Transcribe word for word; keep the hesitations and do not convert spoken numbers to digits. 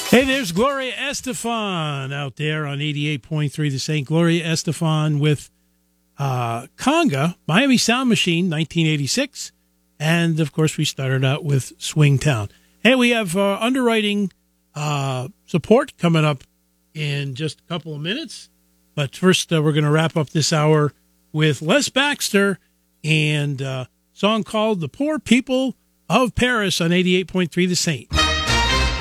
Hey, there's Gloria Estefan out there on eighty-eight point three The Saint. Gloria Estefan with uh, Conga, Miami Sound Machine, nineteen eighty-six. And, of course, we started out with Swingtown. Hey, we have uh, underwriting uh, support coming up in just a couple of minutes. But first, uh, we're going to wrap up this hour with Les Baxter and a song called The Poor People of Paris on eighty-eight point three The Saint.